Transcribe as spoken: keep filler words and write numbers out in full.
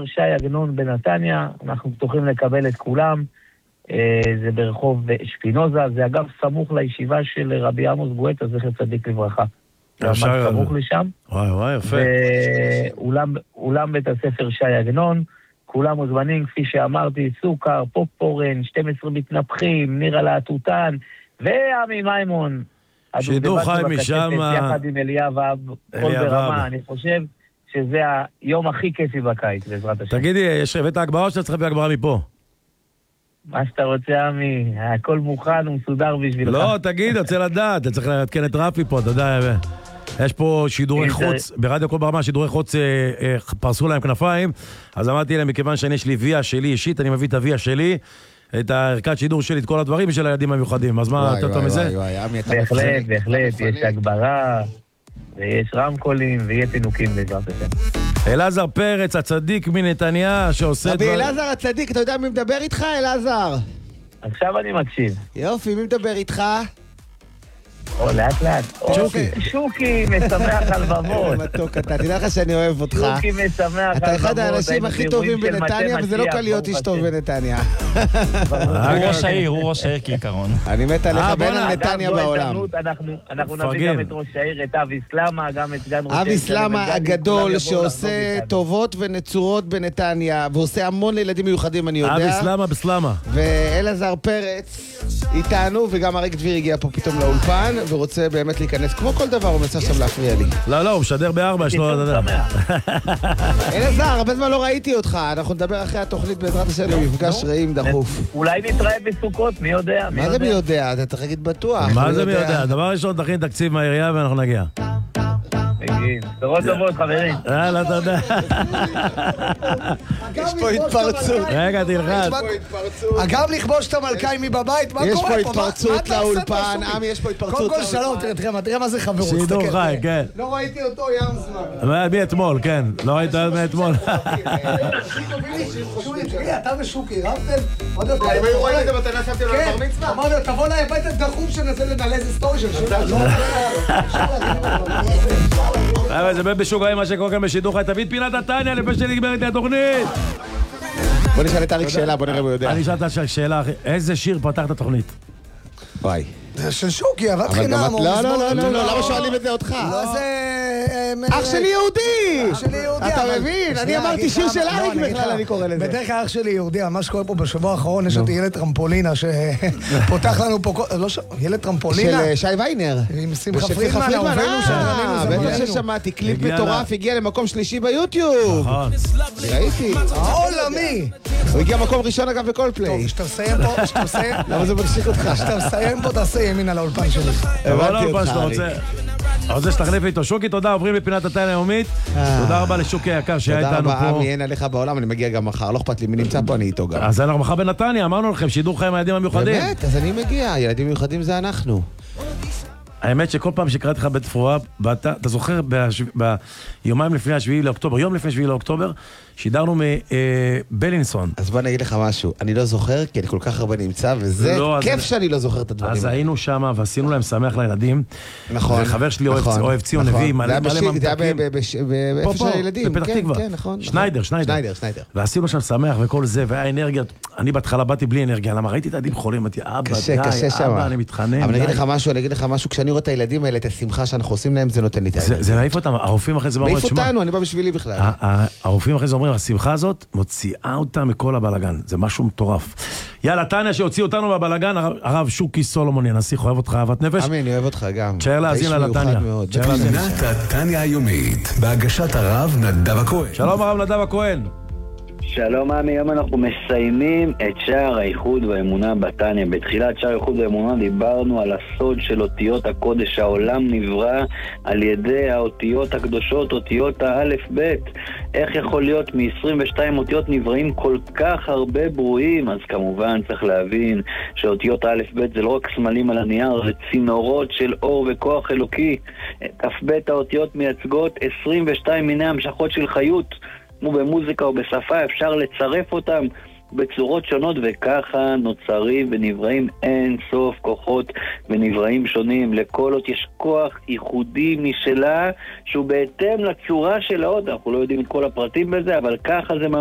הספר שי עגנון בנתניה, אנחנו פתוחים לקבל את כולם, זה ברחוב שפינוזה, זה אגב סמוך לישיבה של רבי עמוס גואטה, זכר צדיק לברכה. זה ממש סמוך לשם. וואי וואי, יפה. ואולם בית הספר שי עגנון, כולם מוזמנים, כפי שאמרתי, סוכר, פופורן, שתים עשרה מתנפחים, נירה להטוטן, ועמי מימון. שידור חי משם. יחד עם אליאב אב, כל ברמה, אני חושב שזה היום הכי כיפי בקיץ, בעזרת השם. תגידי, יש הבאת הגברה או שאתה צריך להביא הגברה מפה? מה שאתה רוצה, עמי, הכל מוכן ומסודר בשבילך. לא, תגיד, רוצה לדעת, אתה צריך להתקן את רפי פה, אתה יודע, יש פה שידורי חוץ, ברדיו כל ברמה, שידורי חוץ פרסו להם כנפיים, אז אמרתי להם, מכיוון שאני יש לי ויה שלי אישית, אני מביא את הויה שלי, את הערכת שידור שלי, את כל הדברים של הילדים המיוחדים, אז מה, אתה טוב מזה? בהחלט, בהחלט, יש הגברה, ויש רמקולים, ויהיה תינוקים בעזרת השם. אלעזר פרץ, הצדיק מנתניה, שעושה... רבי אלעזר הצדיק, אתה יודע מי מדבר איתך, אלעזר? עכשיו אני מקשיב. יופי, מי מדבר איתך? או, לאט לאט. שוקי. שוקי משמח על לבבות. מתוק אתה, תדע לך שאני אוהב אותך. שוקי משמח על לבבות. אתה אחד האנשים הכי טובים בנתניה, וזה לא קל להיות איש טוב בנתניה. הוא ראש העיר, הוא ראש העיר כעיקרון. אני מת עליך בין הנתניה בעולם. אנחנו נביא גם את ראש העיר, את אבי סלמה, גם את סגן ראש העיר. אבי סלמה הגדול שעושה טובות ונצורות בנתניה, ועושה המון לילדים מיוחדים, אני יודע. אבי סלמה בסלמה. ואלעזר פרץ איתנו, וגם אריק דביר הגיע פה פתאום לאולפן, ורוצה באמת להיכנס, כמו כל דבר, הוא מנסה שם להפריע לי. לא, לא, הוא משדר בארבע, יש לו... אלעזר, הרבה זמן לא ראיתי אותך, אנחנו נדבר אחרי התוכנית בעזרת השם, במפגש רעים דחוף. אולי נתראה בסוכות, מי יודע? מה זה מי יודע? אתה צריך להגיד בטוח. מה זה מי יודע? דבר ראשון, תכין תקציב מהעירייה ואנחנו נגיע. מגיעים. דורות טובות, חברים. יאללה, אתה יודע. יש פה התפרצות. רגע, תלחץ. אגב, לכבוש את המלכאי מבבית, מה קורה פה? יש פה התפרצות לאולפן, עמי, יש פה התפרצות. קודם כל שלום, תראה מה זה חברות. שידור חי, כן. לא ראיתי אותו ים זמן. מי אתמול, כן. לא ראית מאתמול. שוקי, אתה ושוקי, רבתם? אם היו רואים את זה מתנה שמתי לו לבר מצווה. אמרנו, תבוא לה הביתה דחוף שננסה לנעלה איזה סטורי של שוקי. אבל זה באמת בשוגעים מה שקורה כאן בשידור חי. תביא את פינת נתניה לפני שנגמרת לי התוכנית. בוא נשאל את אריק שאלה, בוא נראה אם הוא יודע. אני שאלת שאלה, איזה שיר פתח את התוכנית? וואי. זה של שוקי, אהבת חינם. לא, לא, לא, לא, למה שואלים את זה אותך? לא, זה... אח שלי יהודי! אח שלי יהודי. אתה מבין? אני אמרתי שיר של אריק בכלל, אני קורא לזה. בדרך כלל אח שלי יהודי, מה שקורה פה בשבוע האחרון, יש אותי ילד טרמפולינה שפותח לנו פה... לא ש... ילד טרמפולינה. של שי ויינר. עם שמחה פרידמן, אהובנו שלנו. בטח ששמעתי, קליפ מטורף, הגיע למקום שלישי ביוטיוב. נכון. ראיתי. העולמי. הוא הגיע מקום ראשון אגב בכל פליי. טוב, שאתה מסיים פה, שאתה מסיים... למה זה מנשיך אותך? שאתה מסיים פה, תעשה ימין על האולפן שלי. הבנתי אותך, אריק. אתה רוצה שתחליף איתו. שוקי, תודה, עוברים לפינת נתניה היומית. תודה רבה לשוקי היקר שהיה איתנו פה. תודה רבה, עמי, אין עליך בעולם, אני מגיע גם מחר, לא אכפת לי, מי נמצא פה, אני איתו גם. אז אנחנו מחר בנתניה, אמרנו לכם, שידור חי עם הילדים המיוחדים. באמת, אז אני מגיע, ילדים מיוחדים זה אנחנו. האמת שכל פעם שקראתי לך בית פרועה, אתה זוכר ביומיים לפני השביעי לאוקטובר, יום לפני השביעי לאוקטובר, שידרנו מבלינסון. אז בוא נגיד לך משהו, אני לא זוכר, כי אני כל כך הרבה נמצא, וזה כיף שאני לא זוכר את הדברים. אז היינו שם ועשינו להם שמח לילדים. נכון. וחבר שלי אוהב ציון נביא, מלא ממתקים. זה היה באיפה של הילדים. בפתח תקווה. כן, נכון. שניידר, שניידר. שניידר. ועשינו שם שמח וכל זה, והיה אנרגיה. אני בהתחלה באתי בלי אנרגיה, למה ראיתי את הילדים חולים, אמרתי, אבא, די, אבא, אני מתחנן. אבל אני אגיד לך משהו, אני אגיד לך משהו, כשאני רואה את הילדים האלה, את השמחה שאנחנו עושים להם, זה נותן לי את הילדים. זה מעיף אותם, הרופאים אחרי זה אומרים, מעיף אותנו, אני בא בשבילי בכלל. הרופאים אחרי זה אומרים, השמחה הזאת מוציאה אותה מכל הבלגן, זה משהו מטורף. יאללה, תניה שהוציא אותנו מהבלגן, הרב שוקי סולומון, הנסיך, אוהב אותך, אהבת נפש. אמי, אני אוהב אותך גם. תשאר להאזין לה לתניה. פינת נתניה היומית, בהגשת הרב נדב הכהן. שלום הרב נדב הכהן. שלום עמי, היום אנחנו מסיימים את שער האיחוד והאמונה בתניה. בתחילת שער האיחוד והאמונה דיברנו על הסוד של אותיות הקודש. העולם נברא על ידי האותיות הקדושות, אותיות האלף בית. איך יכול להיות מ-עשרים ושתיים אותיות נבראים כל כך הרבה ברואים? אז כמובן צריך להבין שאותיות האלף בית זה לא רק סמלים על הנייר, זה צינורות של אור וכוח אלוקי. כף בית האותיות מייצגות עשרים ושתיים מיני המשכות של חיות. כמו במוזיקה או בשפה, אפשר לצרף אותם בצורות שונות, וככה נוצרים ונבראים אין סוף כוחות ונבראים שונים. לכל אות יש כוח ייחודי משלה, שהוא בהתאם לצורה של האות. אנחנו לא יודעים את כל הפרטים בזה, אבל ככה זה